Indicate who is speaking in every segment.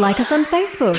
Speaker 1: Like us on Facebook.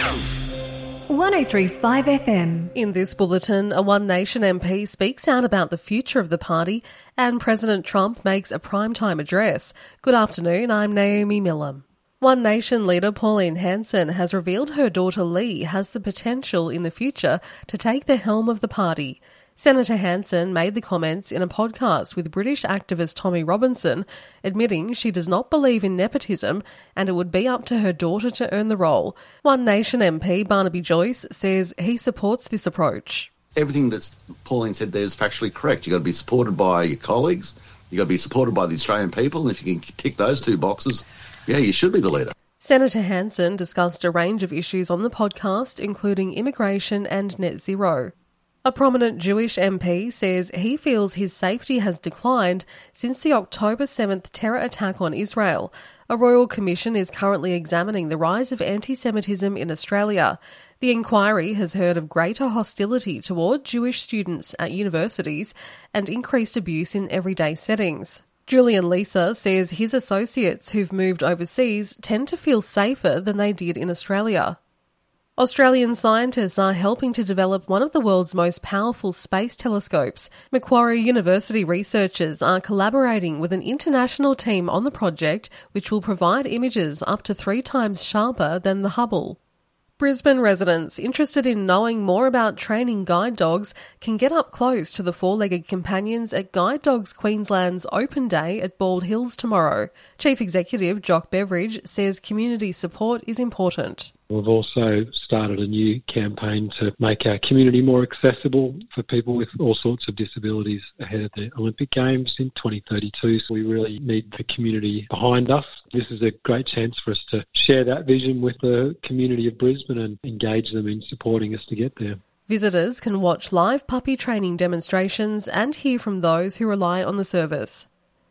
Speaker 1: 1035 FM.
Speaker 2: In this bulletin, a One Nation MP speaks out about the future of the party and President Trump makes a primetime address. Good afternoon, I'm Naomi Millam. One Nation leader Pauline Hanson has revealed her daughter Lee has the potential in the future to take the helm of the party. Senator Hanson made the comments in a podcast with British activist Tommy Robinson, admitting she does not believe in nepotism and it would be up to her daughter to earn the role. One Nation MP Barnaby Joyce says he supports this approach.
Speaker 3: Everything that Pauline said there is factually correct. You've got to be supported by your colleagues, you've got to be supported by the Australian people, and if you can tick those two boxes, yeah, you should be the leader.
Speaker 2: Senator Hanson discussed a range of issues on the podcast, including immigration and net zero. A prominent Jewish MP says he feels his safety has declined since the October 7th terror attack on Israel. A royal commission is currently examining the rise of anti-Semitism in Australia. The inquiry has heard of greater hostility toward Jewish students at universities and increased abuse in everyday settings. Julian Leeser says his associates who've moved overseas tend to feel safer than they did in Australia. Australian scientists are helping to develop one of the world's most powerful space telescopes. Macquarie University researchers are collaborating with an international team on the project, which will provide images up to 3 times sharper than the Hubble. Brisbane residents interested in knowing more about training guide dogs can get up close to the four-legged companions at Guide Dogs Queensland's Open Day at Bald Hills tomorrow. Chief Executive Jock Beveridge says community support is important.
Speaker 4: We've also started a new campaign to make our community more accessible for people with all sorts of disabilities ahead of the Olympic Games in 2032. So we really need the community behind us. This is a great chance for us to share that vision with the community of Brisbane and engage them in supporting us to get there.
Speaker 2: Visitors can watch live puppy training demonstrations and hear from those who rely on the service.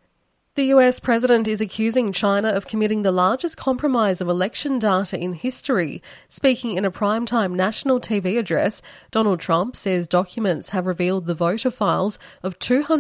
Speaker 2: The US president is accusing China of committing the largest compromise of election data in history. Speaking in a primetime national TV address, Donald Trump says documents have revealed the voter files of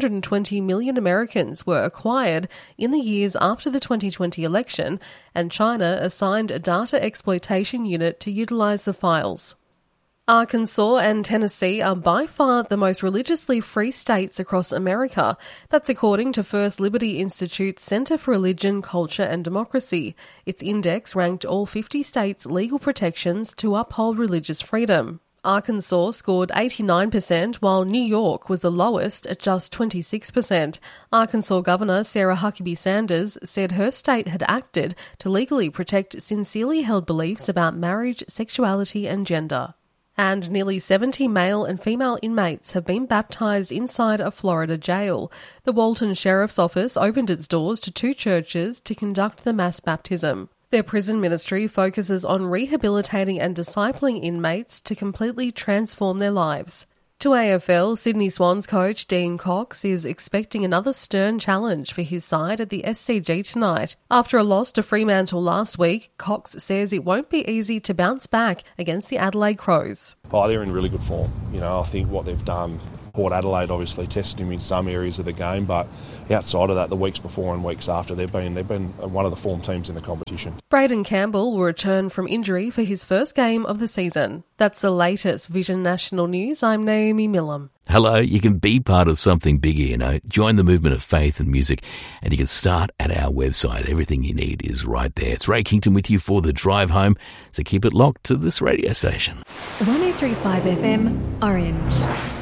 Speaker 2: 220 million Americans were acquired in the years after the 2020 election, and China assigned a data exploitation unit to utilize the files. Arkansas and Tennessee are by far the most religiously free states across America. That's according to First Liberty Institute's Center for Religion, Culture and Democracy. Its index ranked all 50 states' legal protections to uphold religious freedom. Arkansas scored 89%, while New York was the lowest at just 26%. Arkansas Governor Sarah Huckabee Sanders said her state had acted to legally protect sincerely held beliefs about marriage, sexuality and gender. And nearly 70 male and female inmates have been baptised inside a Florida jail. The Walton Sheriff's Office opened its doors to 2 churches to conduct the mass baptism. Their prison ministry focuses on rehabilitating and discipling inmates to completely transform their lives. To AFL, Sydney Swans coach Dean Cox is expecting another stern challenge for his side at the SCG tonight. After a loss to Fremantle last week, Cox says it won't be easy to bounce back against the Adelaide Crows.
Speaker 5: Oh, they're in really good form. I think what they've done, Port Adelaide obviously tested him in some areas of the game, but outside of that, the weeks before and weeks after, they've been one of the form teams in the competition.
Speaker 2: Braden Campbell will return from injury for his first game of the season. That's the latest Vision National News. I'm Naomi Millam.
Speaker 6: Hello, you can be part of something bigger, Join the movement of faith and music, and you can start at our website. Everything you need is right there. It's Ray Kington with you for the drive home, so keep it locked to this radio station.
Speaker 1: 1035 FM, Orange.